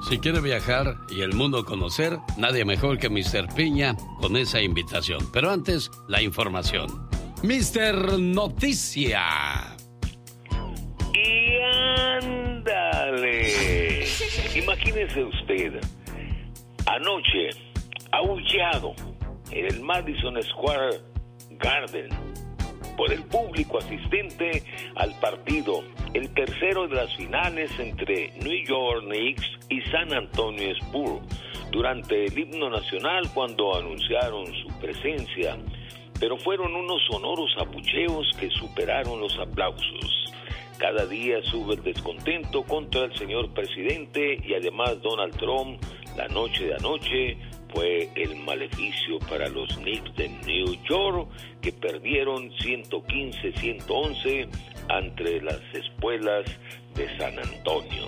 Si quiere viajar y el mundo conocer, nadie mejor que Mr. Piña con esa invitación. Pero antes, la información. Mr. Noticia. Y ándale. Imagínese usted, anoche, aullado en el Madison Square Garden por el público asistente al partido, el tercero de las finales entre New York Knicks y San Antonio Spurs, durante el himno nacional cuando anunciaron su presencia, pero fueron unos sonoros abucheos que superaron los aplausos. Cada día sube el descontento contra el señor presidente y además Donald Trump. La noche de anoche fue el maleficio para los Knicks de New York, que perdieron 115-111 ante las espuelas de San Antonio.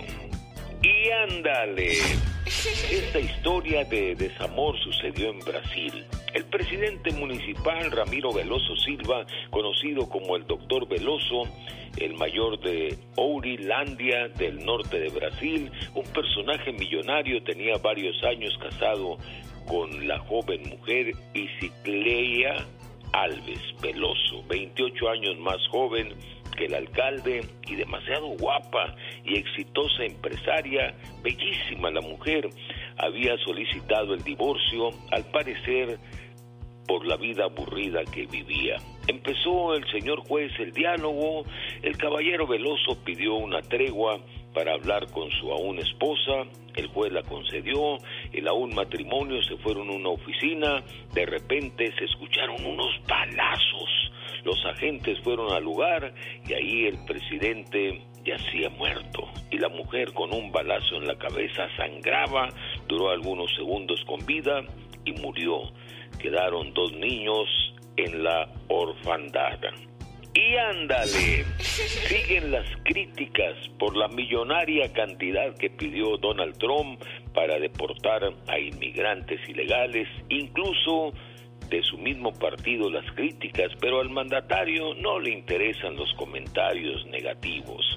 Y ándale, esta historia de desamor sucedió en Brasil. El presidente municipal Ramiro Veloso Silva, conocido como el Doctor Veloso, el mayor de Ourilândia, del norte de Brasil, un personaje millonario, tenía varios años casado con la joven mujer Isicleia Alves Veloso, 28 años más joven que el alcalde y demasiado guapa y exitosa empresaria, bellísima la mujer. Había solicitado el divorcio, al parecer por la vida aburrida que vivía. Empezó el señor juez el diálogo, el caballero Veloso pidió una tregua para hablar con su aún esposa, el juez la concedió, el aún matrimonio se fueron a una oficina, de repente se escucharon unos balazos, los agentes fueron al lugar y ahí el presidente yacía muerto y la mujer con un balazo en la cabeza sangraba, duró algunos segundos con vida y murió. Quedaron 2 niños en la orfandad. Y ándale, siguen las críticas por la millonaria cantidad que pidió Donald Trump para deportar a inmigrantes ilegales, incluso de su mismo partido las críticas, pero al mandatario no le interesan los comentarios negativos.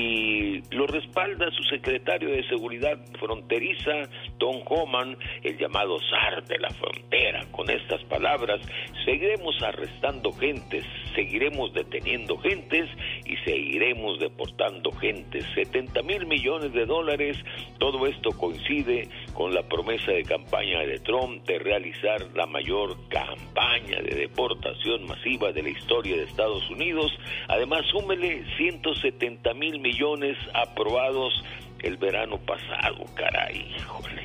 Y lo respalda su secretario de Seguridad Fronteriza, Tom Homan, el llamado zar de la frontera. Con estas palabras: seguiremos arrestando gentes, seguiremos deteniendo gentes y seguiremos deportando gentes. 70,000 millones de dólares, todo esto coincide con la promesa de campaña de Trump de realizar la mayor campaña de deportación masiva de la historia de Estados Unidos. Además, súmele 170,000 millones aprobados el verano pasado, caray, híjole,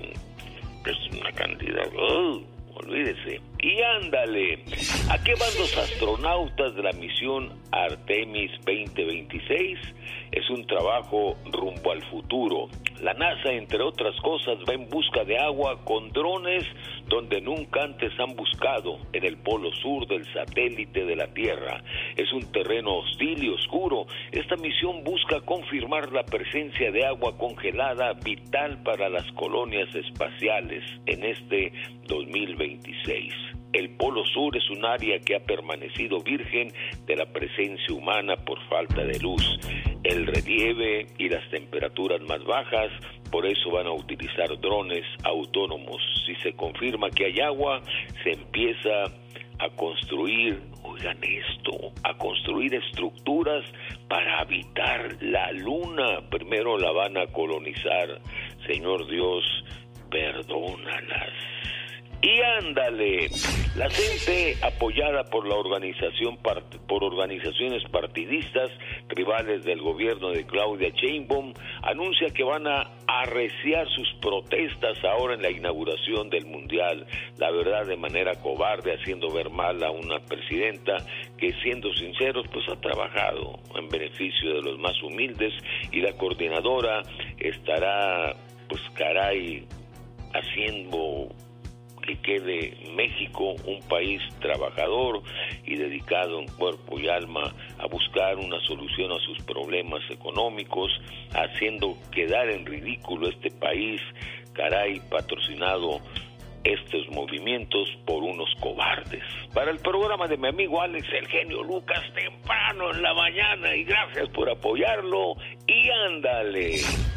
es una cantidad, olvídese. Y ándale, ¿a qué van los astronautas de la misión Artemis 2026? Es un trabajo rumbo al futuro. La NASA, entre otras cosas, va en busca de agua con drones donde nunca antes han buscado, en el polo sur del satélite de la Tierra. Es un terreno hostil y oscuro. Esta misión busca confirmar la presencia de agua congelada vital para las colonias espaciales en este 2026. El Polo Sur es un área que ha permanecido virgen de la presencia humana por falta de luz, el relieve y las temperaturas más bajas. Por eso van a utilizar drones autónomos. Si se confirma que hay agua, se empieza a construir, oigan esto, a construir estructuras para habitar la luna. Primero la van a colonizar. Señor Dios, perdónalas. Y ándale, la gente apoyada por la por organizaciones partidistas rivales del gobierno de Claudia Sheinbaum anuncia que van a arreciar sus protestas ahora en la inauguración del Mundial. La verdad, de manera cobarde, haciendo ver mal a una presidenta que, siendo sinceros, pues ha trabajado en beneficio de los más humildes, y la coordinadora estará, pues caray, haciendo que quede México un país trabajador y dedicado en cuerpo y alma a buscar una solución a sus problemas económicos, haciendo quedar en ridículo este país, caray, patrocinado estos movimientos por unos cobardes. Para el programa de mi amigo Alex, el genio Lucas, temprano en la mañana, y gracias por apoyarlo, y ándale.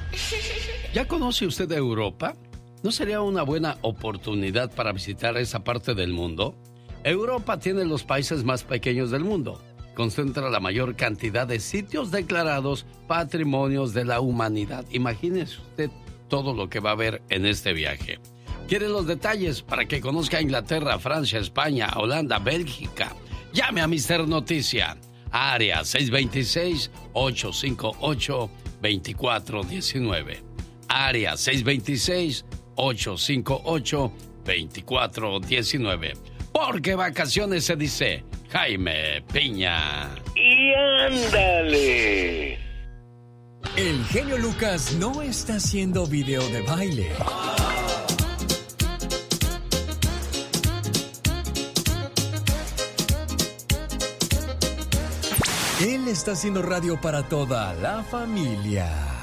¿Ya conoce usted Europa? ¿No sería una buena oportunidad para visitar esa parte del mundo? Europa tiene los países más pequeños del mundo. Concentra la mayor cantidad de sitios declarados patrimonios de la humanidad. Imagínese usted todo lo que va a ver en este viaje. ¿Quiere los detalles para que conozca Inglaterra, Francia, España, Holanda, Bélgica? Llame a Mister Noticia. Área 626-858-2419. Área 626-858-2419. Porque vacaciones se dice Jaime Piña. ¡Y ándale! El genio Lucas no está haciendo video de baile. Él está haciendo radio para toda la familia.